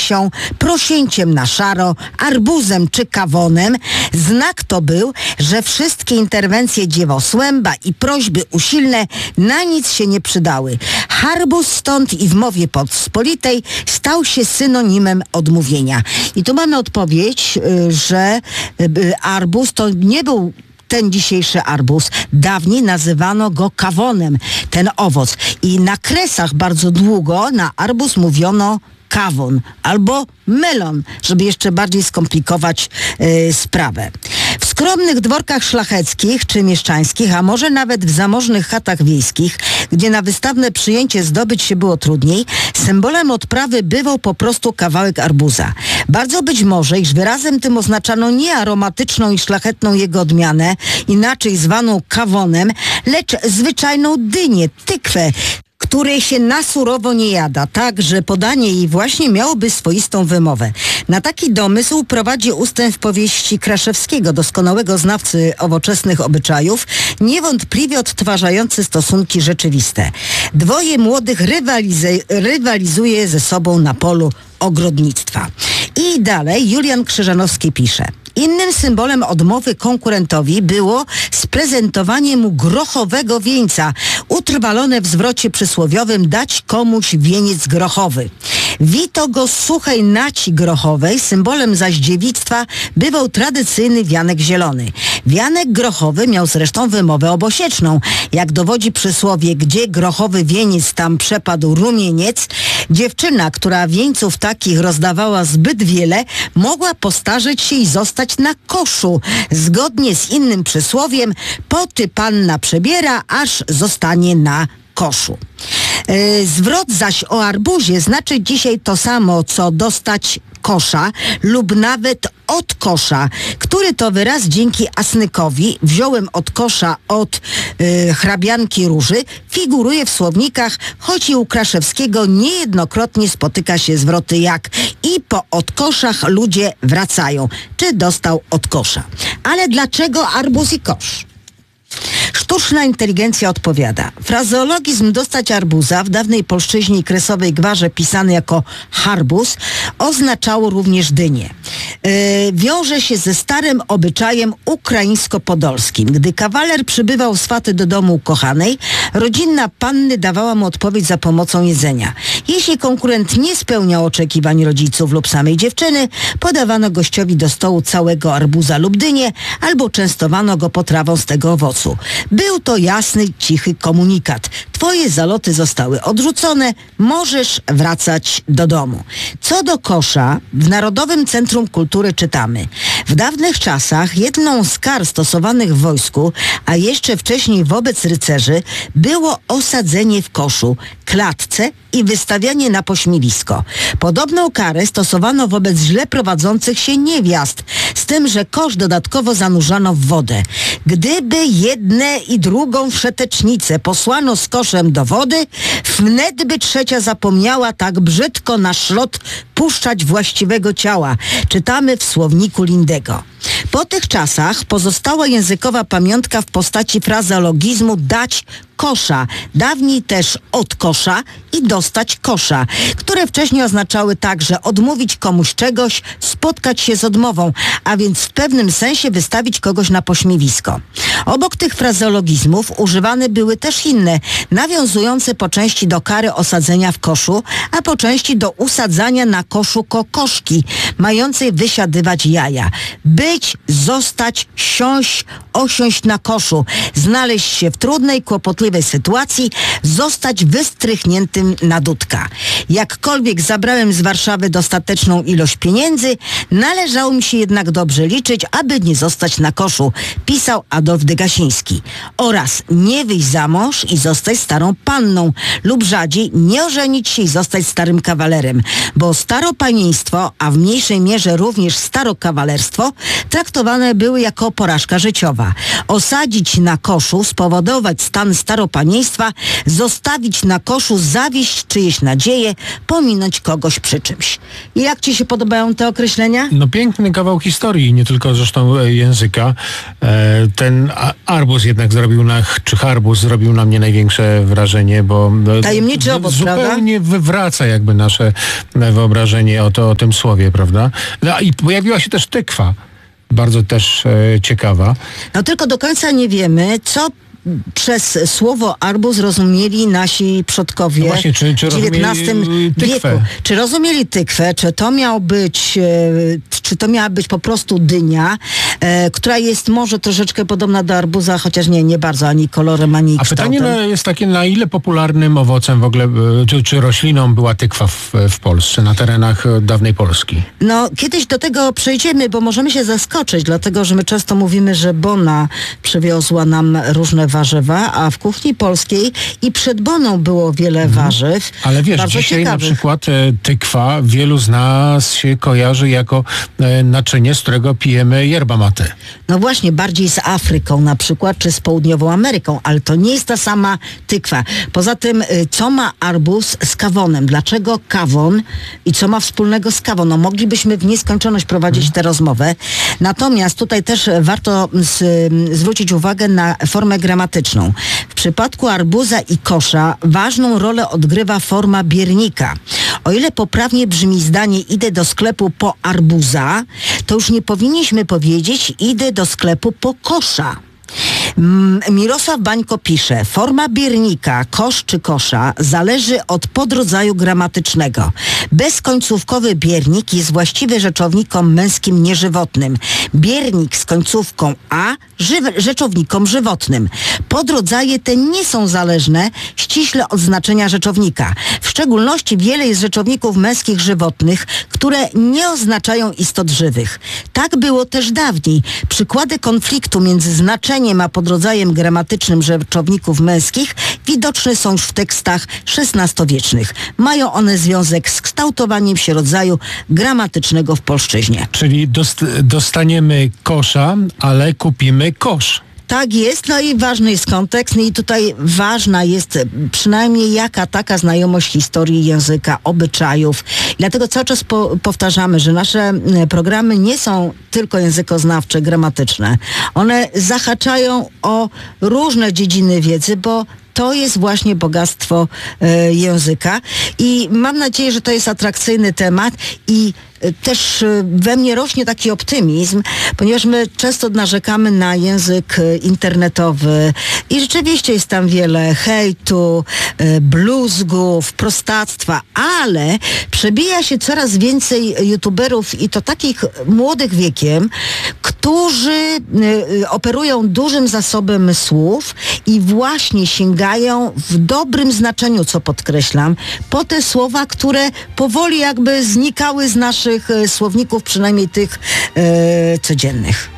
gęsią, prosięciem na szaro, arbuzem czy kawonem. Znak to był, że wszystkie interwencje dziewosłęba i prośby usilne na nic się nie przydały. Harbuz stąd i w mowie pospolitej stał się synonimem odmówienia. I tu mamy odpowiedź, że arbuz to nie był ten dzisiejszy arbuz. Dawniej nazywano go kawonem, ten owoc. I na Kresach bardzo długo na arbuz mówiono kawon albo melon, żeby jeszcze bardziej skomplikować sprawę. W skromnych dworkach szlacheckich czy mieszczańskich, a może nawet w zamożnych chatach wiejskich, gdzie na wystawne przyjęcie zdobyć się było trudniej, symbolem odprawy bywał po prostu kawałek arbuza. Bardzo być może, iż wyrazem tym oznaczano nie aromatyczną i szlachetną jego odmianę, inaczej zwaną kawonem, lecz zwyczajną dynię, tykwę, której się na surowo nie jada, tak, że podanie jej właśnie miałoby swoistą wymowę. Na taki domysł prowadzi ustęp powieści Kraszewskiego, doskonałego znawcy owoczesnych obyczajów, niewątpliwie odtwarzający stosunki rzeczywiste. Dwoje młodych rywalizuje ze sobą na polu ogrodnictwa. I dalej Julian Krzyżanowski pisze: innym symbolem odmowy konkurentowi było sprezentowanie mu grochowego wieńca, utrwalone w zwrocie przysłowiowym dać komuś wieniec grochowy. Wito go z suchej naci grochowej, symbolem zaś dziewictwa bywał tradycyjny wianek zielony. Wianek grochowy miał zresztą wymowę obosieczną. Jak dowodzi przysłowie, gdzie grochowy wieniec, tam przepadł rumieniec. Dziewczyna, która wieńców takich rozdawała zbyt wiele, mogła postarzeć się i zostać na koszu. Zgodnie z innym przysłowiem, poty panna przebiera, aż zostanie na koszu. Zwrot zaś o arbuzie znaczy dzisiaj to samo, co dostać kosza lub nawet od kosza, który to wyraz dzięki Asnykowi, wziąłem od kosza od hrabianki Róży, figuruje w słownikach, choć i u Kraszewskiego niejednokrotnie spotyka się zwroty jak i po odkoszach ludzie wracają, czy dostał od kosza. Ale dlaczego arbuz i kosz? Sztuczna inteligencja odpowiada. Frazeologizm dostać arbuza w dawnej polszczyźnie i kresowej gwarze pisany jako harbuz oznaczało również dynię. Wiąże się ze starym obyczajem ukraińsko-podolskim. Gdy kawaler przybywał swaty do domu ukochanej, rodzinna panny dawała mu odpowiedź za pomocą jedzenia. Jeśli konkurent nie spełniał oczekiwań rodziców lub samej dziewczyny, podawano gościowi do stołu całego arbuza lub dynię, albo częstowano go potrawą z tego owocu. Był to jasny, cichy komunikat. Twoje zaloty zostały odrzucone, możesz wracać do domu. Co do kosza, w Narodowym Centrum Kultury czytamy: w dawnych czasach jedną z kar stosowanych w wojsku, a jeszcze wcześniej wobec rycerzy, było osadzenie w koszu, klatce i wystawianie na pośmiewisko. Podobną karę stosowano wobec źle prowadzących się niewiast, z tym, że kosz dodatkowo zanurzano w wodę. Gdyby jedne i drugą wszetecznicę posłano z koszem do wody, wnet by trzecia zapomniała tak brzydko na szlot puszczać właściwego ciała. Czytamy w słowniku Lindego. Po tych czasach pozostała językowa pamiątka w postaci frazeologizmu dać kosza, dawniej też od kosza i dostać kosza, które wcześniej oznaczały także odmówić komuś czegoś, spotkać się z odmową, a więc w pewnym sensie wystawić kogoś na pośmiewisko. Obok tych frazeologizmów używane były też inne, nawiązujące po części do kary osadzenia w koszu, a po części do usadzania na koszu kokoszki, mającej wysiadywać jaja. Być, zostać, siąść, osiąść na koszu, znaleźć się w trudnej, kłopotliwej sytuacji, zostać wystrychniętym na dudka. Jakkolwiek zabrałem z Warszawy dostateczną ilość pieniędzy, należało mi się jednak dobrze liczyć, aby nie zostać na koszu, pisał Adolf Degasiński. Oraz nie wyjść za mąż i zostać starą panną, lub rzadziej nie ożenić się i zostać starym kawalerem, bo staropanieństwo, a w mniejszej mierze również starokawalerstwo, traktowane były jako porażka życiowa. Osadzić na koszu, spowodować stan staropanieństwa, zostawić na koszu, zawieść czyjeś nadzieje, pominąć kogoś przy czymś. I jak ci się podobają te określenia? No piękny kawał historii, nie tylko zresztą języka. Ten arbuz jednak czy harbuz zrobił na mnie największe wrażenie, bo tajemniczy owoc, zupełnie wywraca jakby nasze wyobrażenie o tym słowie, prawda? No i pojawiła się też tykwa, bardzo też ciekawa. No tylko do końca nie wiemy, co przez słowo arbuz rozumieli nasi przodkowie no właśnie, czy w XIX wieku. Czy rozumieli tykwę, czy to miała być po prostu dynia, która jest może troszeczkę podobna do arbuza, chociaż nie bardzo, ani kolorem, ani kształtem. A pytanie jest takie, na ile popularnym owocem w ogóle, czy rośliną była tykwa w Polsce, na terenach dawnej Polski? No, kiedyś do tego przejdziemy, bo możemy się zaskoczyć, dlatego, że my często mówimy, że Bona przywiozła nam różne warzywa, a w kuchni polskiej i przed Boną było wiele warzyw. Ale wiesz, bardzo dzisiaj ciekawych. na przykład tykwa wielu z nas się kojarzy jako naczynie, z którego pijemy yerba mate. No właśnie, bardziej z Afryką na przykład, czy z Południową Ameryką, ale to nie jest ta sama tykwa. Poza tym, co ma arbuz z kawonem? Dlaczego kawon i co ma wspólnego z kawą? No moglibyśmy w nieskończoność prowadzić tę rozmowę. Natomiast tutaj też warto zwrócić uwagę na formę gramatyczną. W przypadku arbuza i kosza ważną rolę odgrywa forma biernika. O ile poprawnie brzmi zdanie idę do sklepu po arbuza, to już nie powinniśmy powiedzieć idę do sklepu po kosza. Mirosław Bańko pisze, forma biernika, kosz czy kosza zależy od podrodzaju gramatycznego. Bezkońcówkowy biernik jest właściwy rzeczownikom męskim nieżywotnym. Biernik z końcówką a rzeczownikom żywotnym. Podrodzaje te nie są zależne ściśle od znaczenia rzeczownika. W szczególności wiele jest rzeczowników męskich żywotnych, które nie oznaczają istot żywych. Tak było też dawniej. Przykłady konfliktu między znaczeniem a podrodzajem gramatycznym rzeczowników męskich widoczne są już w tekstach XVI-wiecznych. Mają one związek z kształtowaniem się rodzaju gramatycznego w polszczyźnie. Czyli dostaniemy kosza, ale kupimy kosz. Tak jest, no i ważny jest kontekst, no i tutaj ważna jest przynajmniej taka znajomość historii języka, obyczajów. Dlatego cały czas powtarzamy, że nasze programy nie są tylko językoznawcze, gramatyczne. One zahaczają o różne dziedziny wiedzy, bo to jest właśnie bogactwo języka i mam nadzieję, że to jest atrakcyjny temat i też we mnie rośnie taki optymizm, ponieważ my często narzekamy na język internetowy i rzeczywiście jest tam wiele hejtu, bluzgów, prostactwa, ale przebija się coraz więcej youtuberów i to takich młodych wiekiem, którzy operują dużym zasobem słów i właśnie sięgają w dobrym znaczeniu, co podkreślam, po te słowa, które powoli jakby znikały z naszych słowników, przynajmniej tych codziennych.